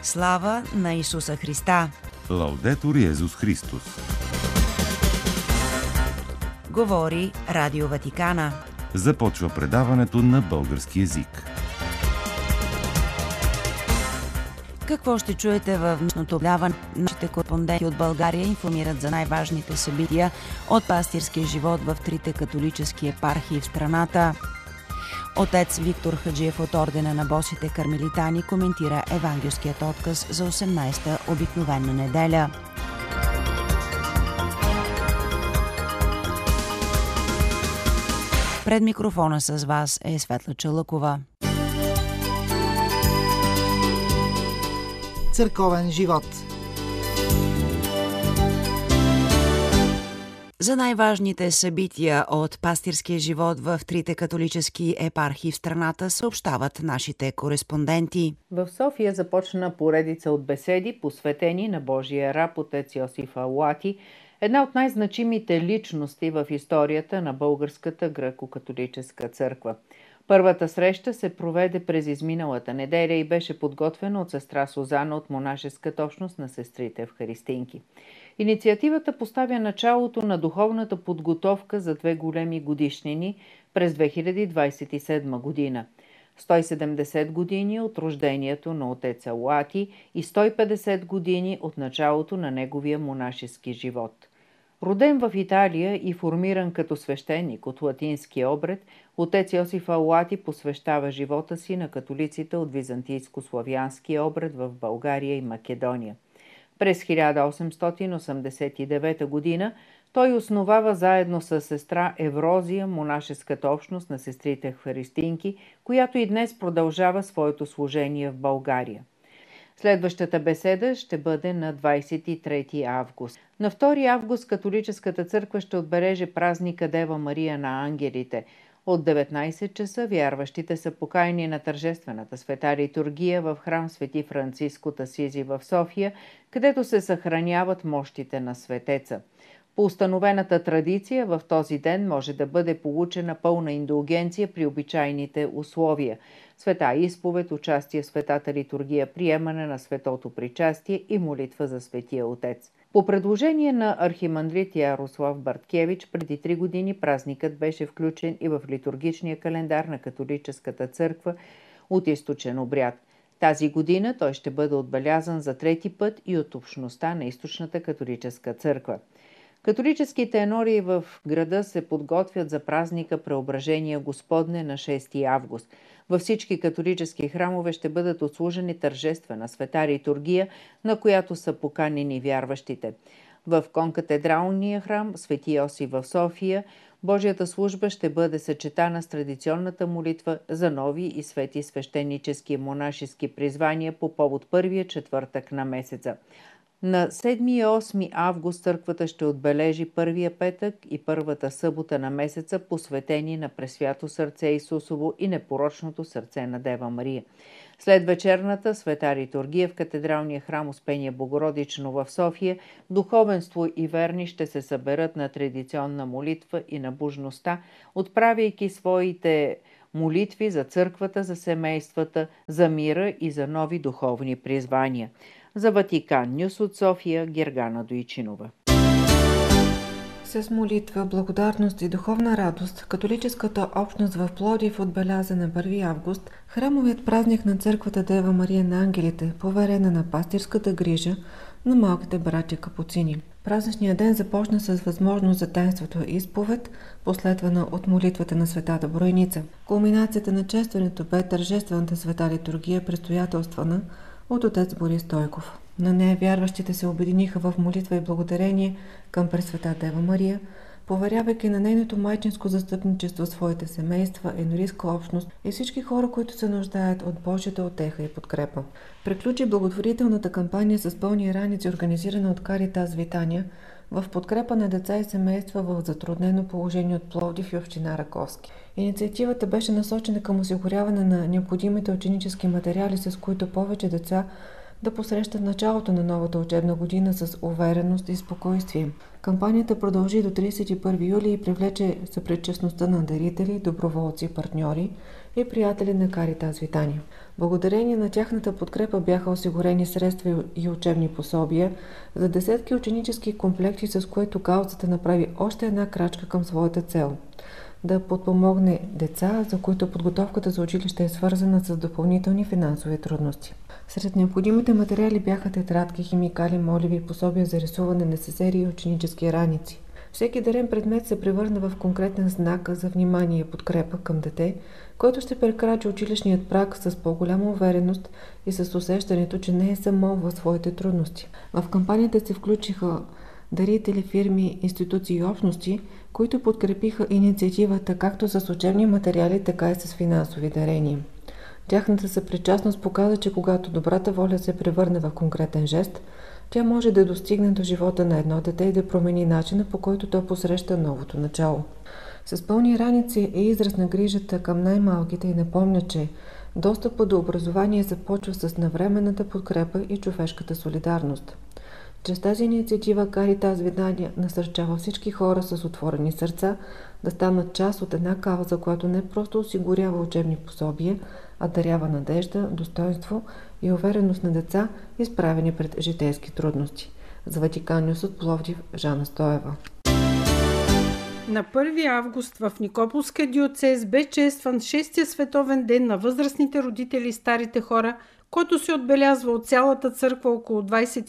Слава на Исуса Христа! Лаудетур Йезус Христос! Говори Радио Ватикана. Започва предаването на български език. Какво ще чуете в днешното предаване? Нашите кореспонденти от България информират за най-важните събития от пастирския живот в трите католически епархии в страната. Отец Виктор Хаджиев от ордена на босите кармелитани коментира евангелският отказ за 18-та обикновена неделя. Пред микрофона с вас е Светла Чалъкова. Църковен живот. За най-важните събития от пастирския живот в трите католически епархии в страната съобщават нашите кореспонденти. В София започна поредица от беседи, посветени на Божия раб отец Йосиф Алуати, една от най-значимите личности в историята на Българската гръко-католическа църква. Първата среща се проведе през изминалата неделя и беше подготвена от сестра Сузана от монашеската общност на сестрите евхаристинки. Инициативата поставя началото на духовната подготовка за две големи годишнини през 2027 година. 170 години от рождението на отец Алуати и 150 години от началото на неговия монашески живот. Роден в Италия и формиран като свещеник от латинския обред, отец Йосиф Алуати посвещава живота си на католиците от византийско-славянския обред в България и Македония. През 1889 година той основава заедно с сестра Еврозия монашеската общност на сестрите евхаристинки, която и днес продължава своето служение в България. Следващата беседа ще бъде на 23 август. На 2 август католическата църква ще отбележи празника Дева Мария на ангелите. От 19 часа вярващите са поканени на тържествената света литургия в храм Свети Франциск от Асизи в София, където се съхраняват мощите на светеца. По установената традиция в този ден може да бъде получена пълна индулгенция при обичайните условия – света изповед, участие в светата литургия, приемане на светото причастие и молитва за Светия Отец. По предложение на архимандрит Ярослав Барткевич, преди 3 години празникът беше включен и в литургичния календар на католическата църква от източен обряд. Тази година той ще бъде отбелязан за 3-ти път и от общността на източната католическа църква. Католическите енории в града се подготвят за празника Преображение Господне на 6 август. Във всички католически храмове ще бъдат отслужени тържествена света литургия, на която са поканени вярващите. В конкатедралния храм Свети Йосиф в София Божията служба ще бъде съчетана с традиционната молитва за нови и свети свещенически и монашески призвания по повод първия четвъртък на месеца. На 7 и 8 август църквата ще отбележи първия петък и първата събота на месеца, посветени на Пресвято сърце Исусово и непорочното сърце на Дева Мария. След вечерната света литургия в катедралния храм Успение Богородично в София, духовенство и верни ще се съберат на традиционна молитва и набожността, отправяйки своите молитви за църквата, за семействата, за мира и за нови духовни призвания. За Ватикан Нюс от София, Гергана Дойчинова. С молитва, благодарност и духовна радост, католическата общност в Пловдив отбеляза на 1 август храмовият празник на църквата Дева Мария на ангелите, поверена на пастирската грижа на малките братя капуцини. Празничният ден започна с възможност за таинството изповед, последвана от молитвата на Светата Бройница. Кулминацията на честването бе тържествената света литургия, предстоятелствана от отец Борис Стойков. На нея вярващите се обединиха в молитва и благодарение към Пресвета Дева Мария, поверявайки на нейното майчинско застъпничество своите семейства, енорийска общност и всички хора, които се нуждаят от Божията утеха и подкрепа. Приключи благотворителната кампания с пълни раници, организирана от Каритас Витания, в подкрепа на деца и семейства в затруднено положение от Пловдив и община Раковски. Инициативата беше насочена към осигуряване на необходимите ученически материали, с които повече деца да посрещат началото на новата учебна година с увереност и спокойствие. Кампанията продължи до 31 юли и привлече съпричастността на дарители, доброволци, партньори и приятели на Каритас Витания. Благодарение на тяхната подкрепа бяха осигурени средства и учебни пособия за десетки ученически комплекти, с което каузата направи още една крачка към своята цел – да подпомогне деца, за които подготовката за училище е свързана с допълнителни финансови трудности. Сред необходимите материали бяха тетрадки, химикали, моливи, пособия за рисуване на серии и ученически раници. Всеки дарен предмет се превърна в конкретен знак за внимание и подкрепа към дете, който ще прекрачи училищният праг с по-голяма увереност и с усещането, че не е само в своите трудности. В кампанията се включиха дарители, фирми, институции и общности, които подкрепиха инициативата както с учебни материали, така и с финансови дарения. Тяхната съпричастност показа, че когато добрата воля се превърне в конкретен жест, тя може да достигне до живота на едно дете и да промени начина, по който то посреща новото начало. С пълни раници е израз на грижата към най-малките и напомня, че достъпът до образование започва с навременната подкрепа и човешката солидарност. Чрез тази инициатива Каритас Витания насърчава всички хора с отворени сърца да станат част от една кауза, която не просто осигурява учебни пособия, а дарява надежда, достоинство и увереност на деца, изправени пред житейски трудности. За Ватикан Нюс от Пловдив, Жана Стоева. На 1 август в Никополския диоцез бе честван 6-я световен ден на възрастните родители и старите хора, който се отбелязва от цялата църква около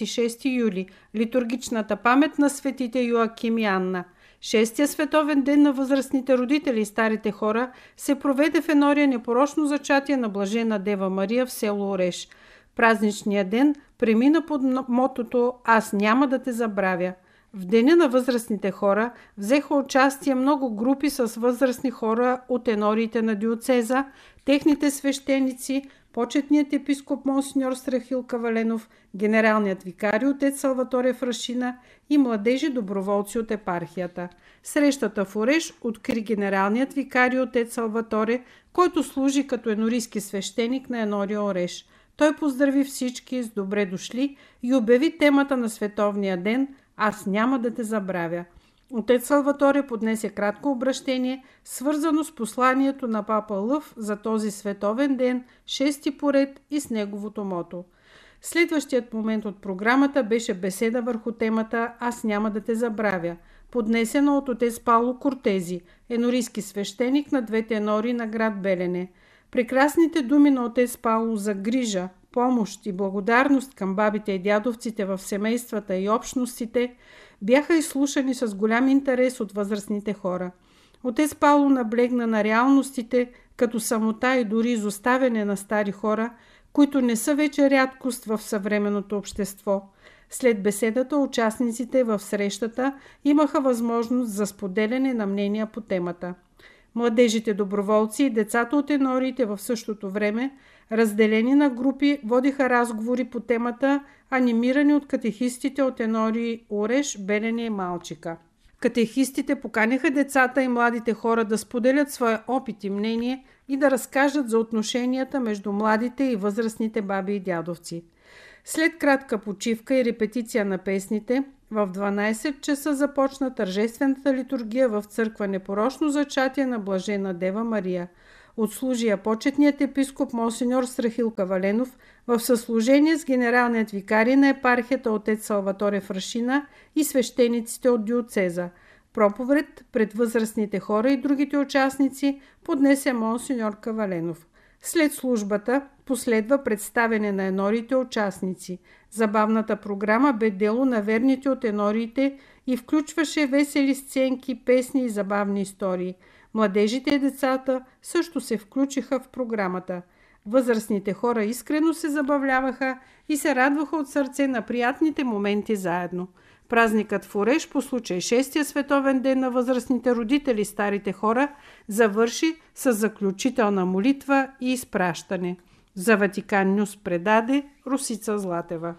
26 юли, литургичната памет на светите Йоаким и Анна. 6-я световен ден на възрастните родители и старите хора се проведе в Енория непорочно зачатие на Блажена Дева Мария в село Ореш. Празничният ден премина под мотото «Аз няма да те забравя». В Деня на възрастните хора взеха участие много групи с възрастни хора от енориите на диоцеза, техните свещеници, почетният епископ монсеньор Страхил Каваленов, генералният викари отец Салваторе Фрашина и младежи доброволци от епархията. Срещата в Ореш откри генералният викари отец Салваторе, който служи като енорийски свещеник на Енория Ореш. Той поздрави всички с добре дошли и обяви темата на световния ден «Аз няма да те забравя». Отец Салваторе поднесе кратко обращение, свързано с посланието на папа Лъв за този световен ден, 6-ти поред и с неговото мото. Следващият момент от програмата беше беседа върху темата «Аз няма да те забравя», поднесена от отец Пауло Кортези, енорийски свещеник на двете енори на град Белене. Прекрасните думи на отец Пауло за грижа, помощ и благодарност към бабите и дядовците в семействата и общностите бяха изслушани с голям интерес от възрастните хора. Отец Пауло наблегна на реалностите, като самота и дори изоставяне на стари хора, които не са вече рядкост в съвременното общество. След беседата, участниците в срещата имаха възможност за споделяне на мнения по темата. Младежите доброволци и децата от енориите в същото време, разделени на групи, водиха разговори по темата, анимирани от катехистите от енории Ореш, Белене и Малчика. Катехистите поканяха децата и младите хора да споделят своя опит и мнение и да разкажат за отношенията между младите и възрастните баби и дядовци. След кратка почивка и репетиция на песните, в 12 часа започна тържествената литургия в църква Непорочно зачатие на Блажена Дева Мария. Отслужи я почетният епископ монсеньор Страхил Каваленов в съслужение с генералният викари на епархията отец Салваторе Фрашина и свещениците от диоцеза. Проповед пред възрастните хора и другите участници поднесе монсеньор Каваленов. След службата последва представяне на енорите участници. Забавната програма бе дело на верните от енориите и включваше весели сценки, песни и забавни истории. Младежите и децата също се включиха в програмата. Възрастните хора искрено се забавляваха и се радваха от сърце на приятните моменти заедно. Празникът в Ореш по случай 6-я световен ден на възрастните родители и старите хора завърши с заключителна молитва и изпращане. За Ватикан Нюс предаде Русица Златева.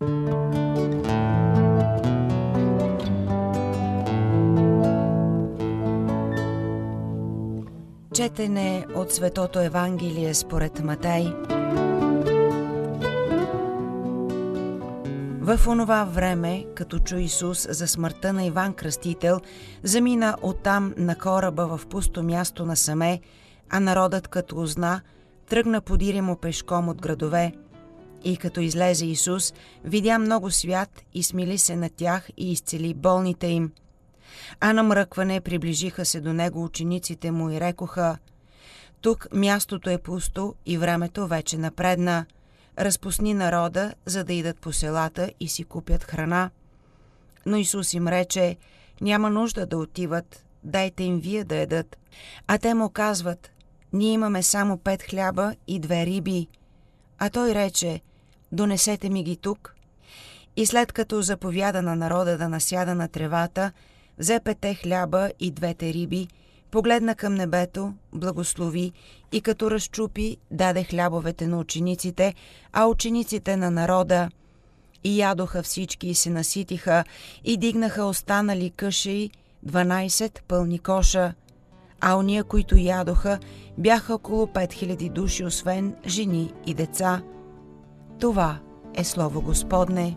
Четене от Светото Евангелие според Матай. В онова време, като чу Исус за смъртта на Иван Кръстител, замина оттам на кораба в пусто място насаме, А народът, като узна, тръгна подиремо пешком от градове. И като излезе Исус, видя много свят и смили се на тях и изцели болните им. А на мръкване приближиха се до него учениците му и рекоха: тук мястото е пусто и времето вече напредна. Разпусни народа, за да идат по селата и си купят храна. Но Исус им рече: няма нужда да отиват, дайте им вие да едат. А те му казват: ние имаме само 5 хляба и 2 риби. А той рече: донесете ми ги тук. И след като заповяда на народа да насяда на тревата, взе 5 хляба и 2 риби, погледна към небето, благослови и като разчупи, даде хлябовете на учениците, а учениците на народа. И ядоха всички и се наситиха, и дигнаха останали къши 12 пълни коша. А ония, които ядоха, бяха около 5000 души, освен жени и деца. Това е Слово Господне.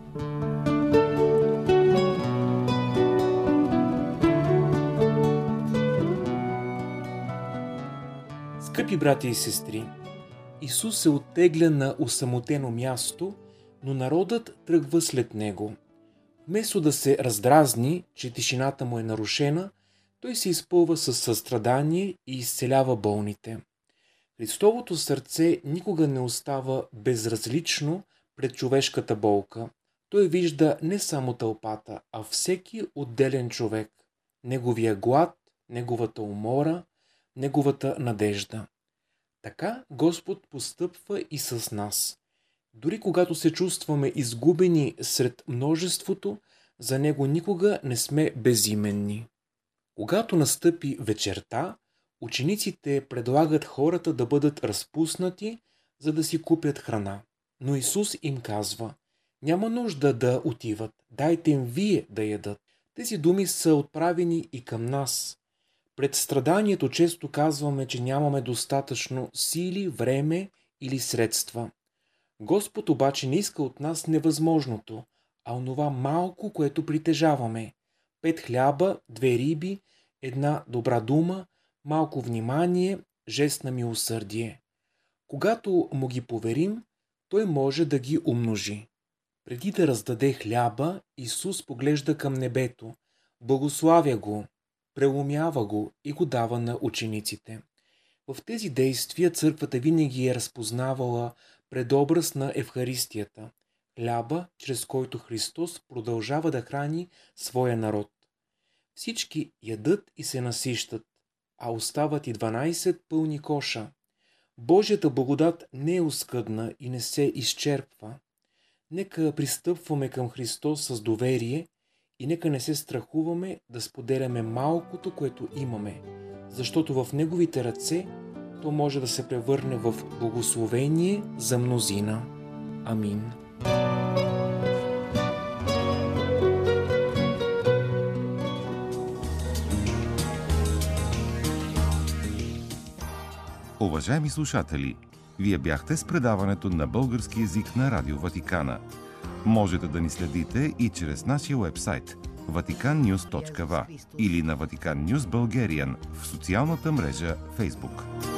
Скъпи брати и сестри, Исус се оттегля на осамотено място, но народът тръгва след него. Вместо да се раздразни, че тишината му е нарушена, той се изпълва със състрадание и изцелява болните. Христовото сърце никога не остава безразлично пред човешката болка. Той вижда не само тълпата, а всеки отделен човек, неговия глад, неговата умора, неговата надежда. Така Господ постъпва и с нас. Дори когато се чувстваме изгубени сред множеството, за Него никога не сме безименни. Когато настъпи вечерта, учениците предлагат хората да бъдат разпуснати, за да си купят храна. Но Исус им казва: няма нужда да отиват, дайте им вие да ядат. Тези думи са отправени и към нас. Пред страданието често казваме, че нямаме достатъчно сили, време или средства. Господ обаче не иска от нас невъзможното, а онова малко, което притежаваме. 5 хляба, 2 риби, 1 добра дума, малко внимание, жест на милосърдие. Когато му ги поверим, той може да ги умножи. Преди да раздаде хляба, Исус поглежда към небето, благославя го, преломява го и го дава на учениците. В тези действия църквата винаги е разпознавала предобраз на Евхаристията, хляба, чрез който Христос продължава да храни своя народ. Всички ядат и се насищат, а остават и 12 пълни коша. Божията благодат не е оскъдна и не се изчерпва. Нека пристъпваме към Христос с доверие и нека не се страхуваме да споделяме малкото, което имаме, защото в Неговите ръце то може да се превърне в благословение за мнозина. Амин. Уважаеми слушатели, вие бяхте с предаването на български език на Радио Ватикана. Можете да ни следите и чрез нашия уебсайт vaticannews.va или на Vatican News Bulgarian в социалната мрежа Facebook.